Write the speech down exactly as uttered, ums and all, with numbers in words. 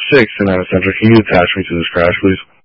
six in Atlanta Central. Can you attach me to this crash, please?